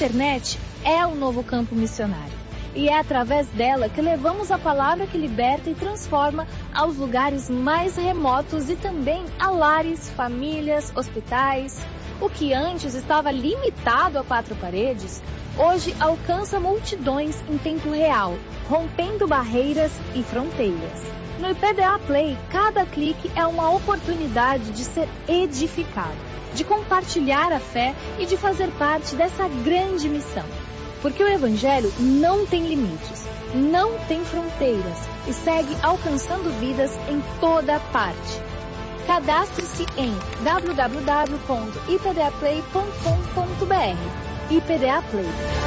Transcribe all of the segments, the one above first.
internet é o novo campo missionário. E é através dela que levamos a palavra que liberta e transforma aos lugares mais remotos e também a lares, famílias, hospitais. O que antes estava limitado a 4 paredes, hoje alcança multidões em tempo real, rompendo barreiras e fronteiras. No IPDA Play, cada clique é uma oportunidade de ser edificado, de compartilhar a fé e de fazer parte dessa grande missão. Porque o Evangelho não tem limites, não tem fronteiras e segue alcançando vidas em toda parte. Cadastre-se em www.ipdaplay.com.br. IPDA Play.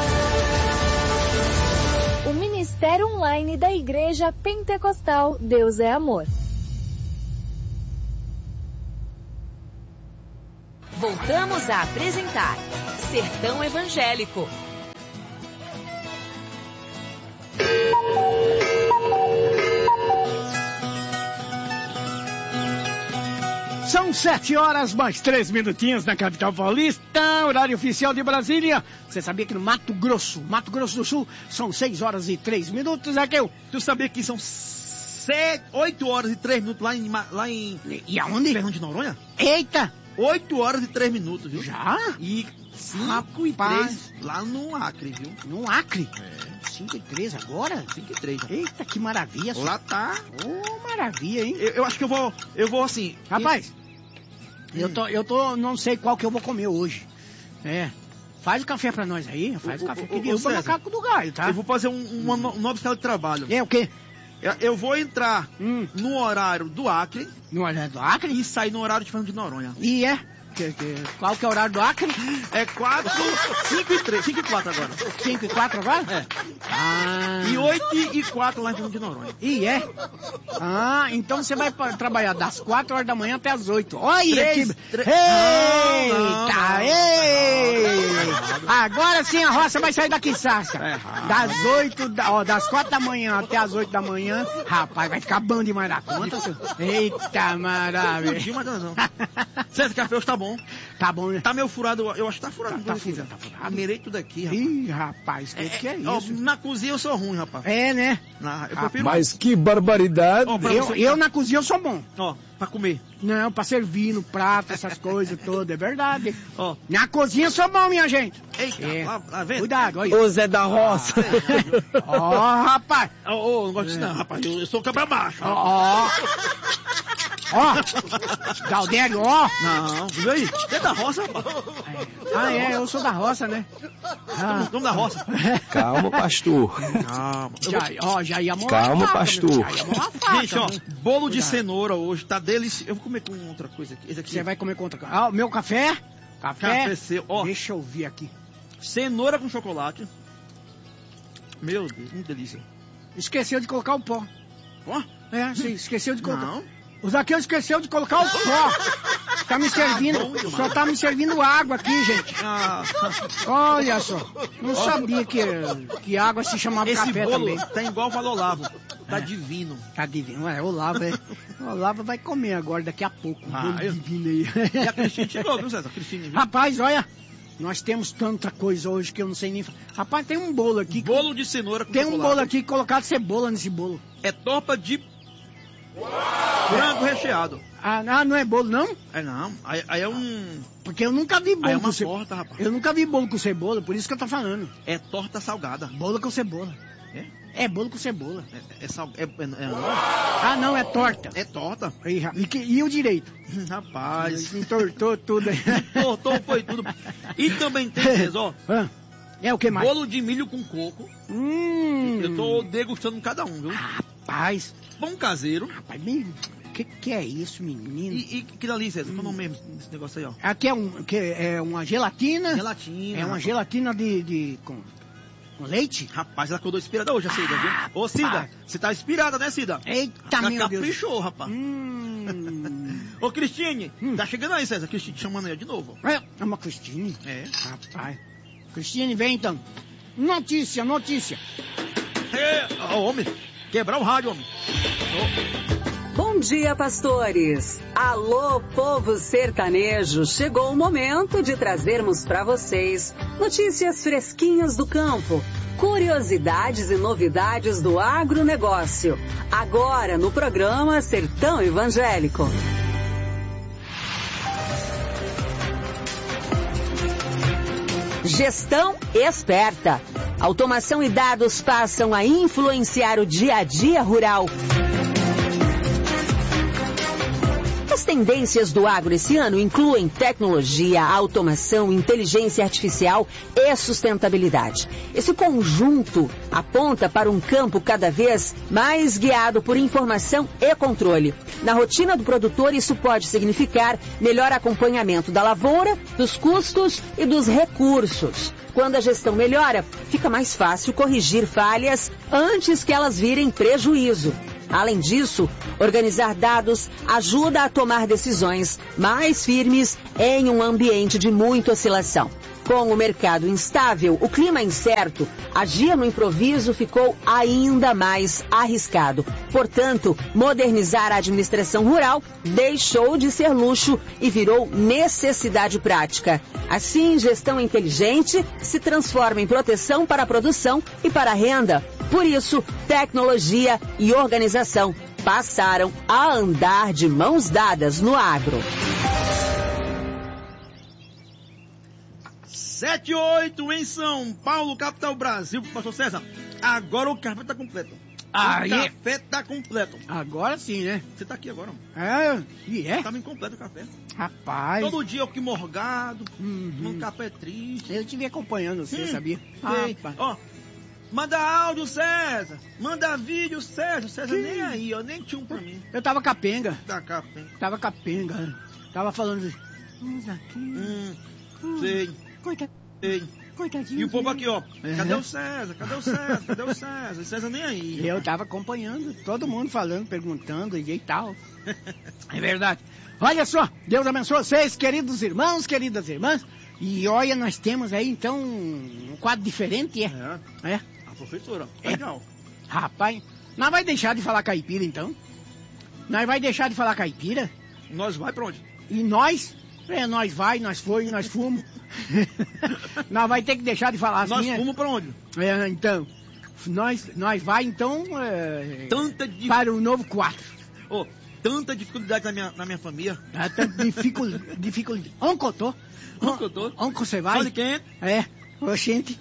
O Ministério Online da Igreja Pentecostal Deus é Amor. Voltamos a apresentar Sertão Evangélico. São 7 horas mais 3 minutinhos na capital paulista, horário oficial de Brasília. Você sabia que no Mato Grosso do Sul, são 6 horas e 3 minutos, Zaqueu? Tu sabia que são 8 horas e 3 minutos lá em... E aonde? Fernando de Noronha? Eita! 8 horas e 3 minutos, viu? Já? E 5 e 3 lá no Acre, viu? No Acre? 5 e 3 agora? 5 e 3. Eita, que maravilha. Lá tá. Maravilha, hein? Eu acho que eu vou assim... Rapaz, eu tô, não sei qual que eu vou comer hoje. Faz o café pra nós aí, faz o café que derruba o macaco do galho, tá? Eu vou fazer um novo estilo de trabalho. É o quê? Eu vou entrar no horário do Acre. No horário do Acre? E sair no horário de Fernando de Noronha. E qual que é o horário do Acre? É 4, 5 e 3, 5 e 4 agora. 5 e 4 agora? É. E 8 e 4 lá em Fernando de Noronha. E é? Então você vai trabalhar das 4 horas da manhã até as 8. Olha que... Eita! Agora sim a roça vai sair daqui, Sasha. Das 4 da manhã até as 8 da manhã, rapaz, vai ficar bom demais da conta, senhor. Eita, maravilha. César, café hoje tá bom. Tá bom, né? Tá meio furado, eu acho que tá furado. Tá furado. Mirei tudo aqui, rapaz. Ih, rapaz, que é isso? Na cozinha eu sou ruim, rapaz. É, né? Eu prefiro... Mas que barbaridade. Eu na cozinha eu sou bom. Pra comer. Não, pra servir no prato, essas coisas todas, é verdade. Ó. Na cozinha eu sou bom, minha gente. Eita, lá vem. Cuidado, olha. Ô Zé da Roça. Ó, rapaz. Não gosto disso não, rapaz. Eu sou cabra baixo. Ó. Galdério, ó. Não, viu aí? Você é da roça, rapaz? Eu sou da roça, né? Vamos da roça. Calma, pastor. Calma. Já ia morar. Calma, pastor. Gente, bolo de cenoura hoje tá delicioso. Eu vou comer com outra coisa aqui. Esse aqui. Você vai comer com outra coisa. Meu café? Café seu, Deixa eu ver aqui. Cenoura com chocolate. Meu Deus, que delícia. Esqueceu de colocar o pó. Ó? Sim, esqueceu de colocar. Não. O Zaqueu esqueceu de colocar o pó. Tá me servindo, só tá me servindo água aqui, gente. Olha só, não sabia que água se chamava esse café bolo também. Tá igual o Olavo. Tá divino. Tá divino. Olavo vai comer agora, daqui a pouco. Divino aí. E a Cristina chegou, viu, César? Cristina, viu? Rapaz, olha, nós temos tanta coisa hoje que eu não sei nem... Rapaz, tem um bolo aqui. Bolo de cenoura com Tem chocolate. um bolo aqui colocado cebola nesse bolo. É torta de frango recheado. Não é bolo, não? Não. Aí é um... Porque eu nunca vi bolo com cebola. Torta, rapaz. Eu nunca vi bolo com cebola, por isso que eu tô falando. É torta salgada. Bolo com cebola. É bolo com cebola. Não, é torta. É torta. E o direito? Rapaz. Entortou tudo aí. Entortou, foi tudo. E também tem, ó. É o que mais? Bolo de milho com coco. Eu tô degustando cada um, viu? Rapaz. Pão caseiro. Rapaz, que é isso, menino? E que ali, César? Qual é o nome mesmo desse negócio aí, ó? Aqui é uma gelatina. Gelatina. É uma gelatina com leite? Rapaz, ela acordou inspirada hoje, a Cida, viu? Ô, Cida, você tá inspirada, né, Cida? Eita, meu Deus. Caprichou, rapaz. Ô, Cristine, tá chegando aí, César. Cristine te chamando aí de novo. É uma Cristine? Rapaz. Cristine, vem então. Notícia. Homem, quebrar o rádio, homem. dia, pastores! Alô, povo sertanejo! Chegou o momento de trazermos para vocês notícias fresquinhas do campo, curiosidades e novidades do agronegócio. Agora no programa Sertão Evangélico. Gestão esperta. Automação e dados passam a influenciar o dia a dia rural. As tendências do agro esse ano incluem tecnologia, automação, inteligência artificial e sustentabilidade. Esse conjunto aponta para um campo cada vez mais guiado por informação e controle. Na rotina do produtor, isso pode significar melhor acompanhamento da lavoura, dos custos e dos recursos. Quando a gestão melhora, fica mais fácil corrigir falhas antes que elas virem prejuízo. Além disso, organizar dados ajuda a tomar decisões mais firmes em um ambiente de muita oscilação. Com o mercado instável, o clima incerto, agir no improviso ficou ainda mais arriscado. Portanto, modernizar a administração rural deixou de ser luxo e virou necessidade prática. Assim, gestão inteligente se transforma em proteção para a produção e para a renda. Por isso, tecnologia e organização passaram a andar de mãos dadas no agro. 7:08 em São Paulo, capital Brasil. Pastor César, agora o café tá completo. Aí. O café tá completo. Agora sim, né? Você tá aqui agora, mano. E é? Tava incompleto o café. Rapaz. Todo dia eu que morgado, um café triste. Eu te vi acompanhando você, sabia? Rapaz. Ó, manda áudio, César. Manda vídeo, César. César nem aí, ó, nem tinha um pra mim. Eu tava capenga. Da capenga. Tava capenga. Tava falando assim. Vamos aqui. Sei. Coitadinho. E o povo aqui, ó. Cadê o César? Cadê o César? Cadê o César? O César nem aí. Eu tava acompanhando, todo mundo falando, perguntando e tal. É verdade. Olha só, Deus abençoe vocês, queridos irmãos, queridas irmãs. E olha, nós temos aí, então, um quadro diferente, é? A professora. Legal. Rapaz, nós vai deixar de falar caipira, então? Nós vai deixar de falar caipira? Nós vai pra onde? E nós? Nós vai, nós foi, nós fomos. Nós vai ter que deixar de falar assim. Nós fomos pra onde? Então, nós vai, então, para o novo quadro. Tanta dificuldade na minha família. Tanta dificuldade. Oncotô. Onco, você vai? Olha quem? Oxente.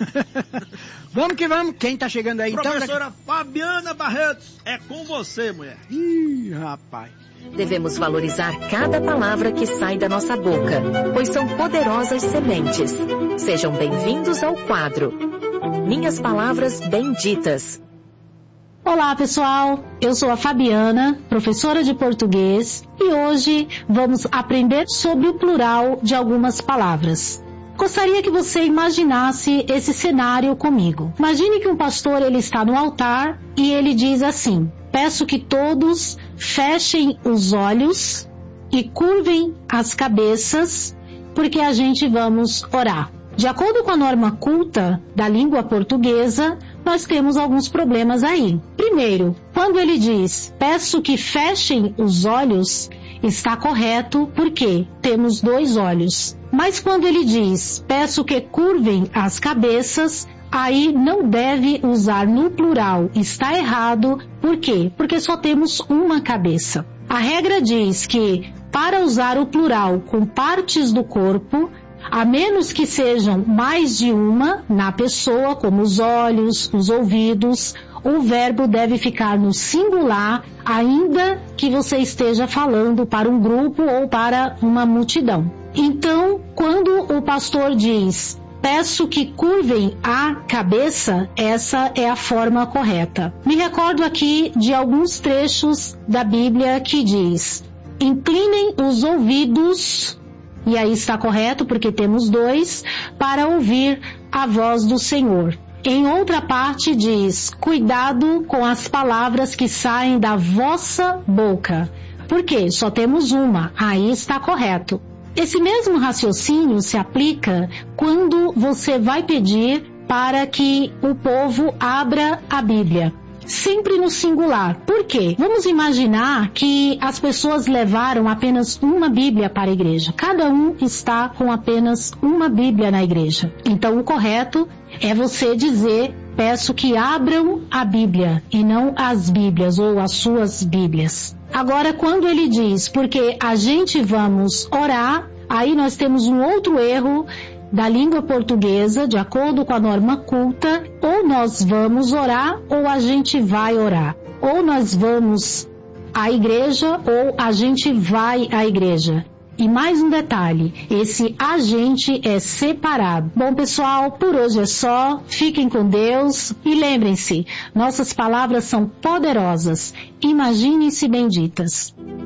Vamos que vamos. Quem tá chegando aí, Professora Fabiana Barretos, é com você, mulher. Ih, rapaz. Devemos valorizar cada palavra que sai da nossa boca, pois são poderosas sementes. Sejam bem-vindos ao quadro Minhas Palavras Benditas. Olá, pessoal. Eu sou a Fabiana, professora de português, e hoje vamos aprender sobre o plural de algumas palavras. Gostaria que você imaginasse esse cenário comigo. Imagine que um pastor ele está no altar e ele diz assim: peço que todos fechem os olhos e curvem as cabeças, porque a gente vamos orar. De acordo com a norma culta da língua portuguesa, nós temos alguns problemas aí. Primeiro, quando ele diz, peço que fechem os olhos, está correto porque temos dois olhos. Mas quando ele diz, peço que curvem as cabeças, aí não deve usar no plural. Está errado. Por quê? Porque só temos uma cabeça. A regra diz que, para usar o plural com partes do corpo, a menos que sejam mais de uma na pessoa, como os olhos, os ouvidos, o verbo deve ficar no singular, ainda que você esteja falando para um grupo ou para uma multidão. Então, quando o pastor diz, peço que curvem a cabeça, essa é a forma correta. Me recordo aqui de alguns trechos da Bíblia que diz, inclinem os ouvidos, e aí está correto porque temos dois, para ouvir a voz do Senhor. Em outra parte diz, cuidado com as palavras que saem da vossa boca. Por quê? Só temos uma, aí está correto. Esse mesmo raciocínio se aplica quando você vai pedir para que o povo abra a Bíblia. sempre no singular. Por quê? Vamos imaginar que as pessoas levaram apenas uma Bíblia para a igreja. Cada um está com apenas uma Bíblia na igreja. Então o correto é você dizer: peço que abram a Bíblia e não as Bíblias ou as suas Bíblias. Agora, quando ele diz porque a gente vamos orar, aí nós temos um outro erro da língua portuguesa, de acordo com a norma culta: ou nós vamos orar ou a gente vai orar. Ou nós vamos à igreja ou a gente vai à igreja. E mais um detalhe, esse agente é separado. Bom, pessoal, por hoje é só. Fiquem com Deus e lembrem-se, nossas palavras são poderosas. Imaginem-se benditas.